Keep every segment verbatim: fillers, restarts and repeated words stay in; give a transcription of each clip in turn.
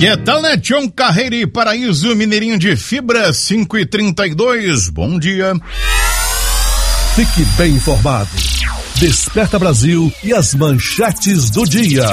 Que tal, né, Tião Carreira e Paraíso Mineirinho de Fibra, cinco e trinta e dois, bom dia. Fique bem informado. Desperta Brasil e as manchetes do dia.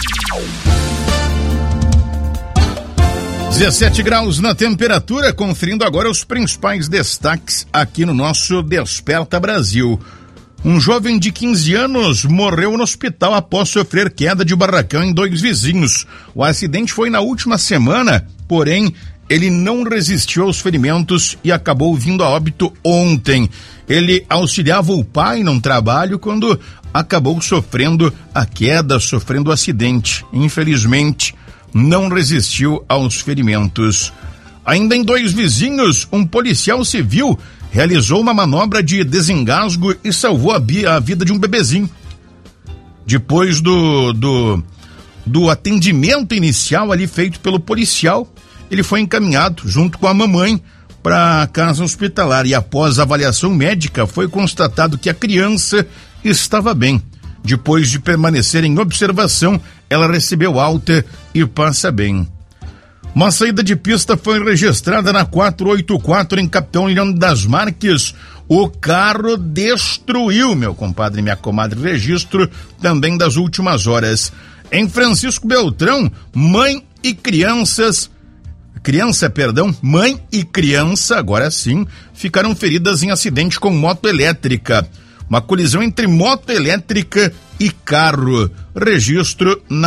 dezessete graus na temperatura, conferindo agora os principais destaques aqui no nosso Desperta Brasil. Um jovem de quinze anos morreu no hospital após sofrer queda de barracão em dois vizinhos. O acidente foi na última semana, porém, ele não resistiu aos ferimentos e acabou vindo a óbito ontem. Ele auxiliava o pai num trabalho quando acabou sofrendo a queda, sofrendo o acidente. Infelizmente, não resistiu aos ferimentos. Ainda em dois vizinhos, um policial civil realizou uma manobra de desengasgo e salvou a, bi- a vida de um bebezinho. Depois do, do, do atendimento inicial ali feito pelo policial, ele foi encaminhado junto com a mamãe para a casa hospitalar e após a avaliação médica foi constatado que a criança estava bem. Depois de permanecer em observação, ela recebeu alta e passa bem. Uma saída de pista foi registrada na quatrocentos e oitenta e quatro em Capitão Leandro das Marques. O carro destruiu, meu compadre e minha comadre, registro também das últimas horas. Em Francisco Beltrão, mãe e crianças, criança, perdão, mãe e criança, agora sim, ficaram feridas em acidente com moto elétrica. Uma colisão entre moto elétrica e carro. Registro na